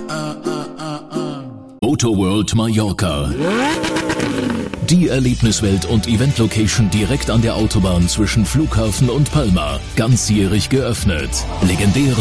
Motorworld Mallorca. Die Erlebniswelt und Event-Location direkt an der Autobahn zwischen Flughafen und Palma. Ganzjährig geöffnet. Legendäre